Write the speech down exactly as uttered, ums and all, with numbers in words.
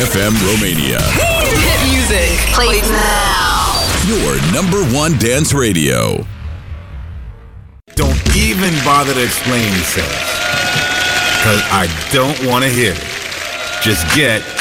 F M Romania. Hit music. Play now. Your number one dance radio. Don't even bother to explain yourself, because I don't want to hear it. Just get